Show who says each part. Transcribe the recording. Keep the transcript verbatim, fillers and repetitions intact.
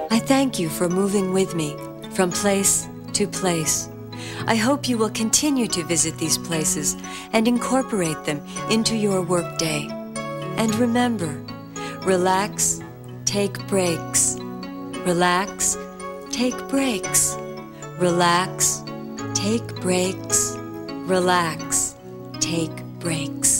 Speaker 1: I thank you for moving with me from place to place. I hope you will continue to visit these places and incorporate them into your workday. And remember, relax, take breaks. Relax, take breaks. Relax, take breaks. Relax, take breaks.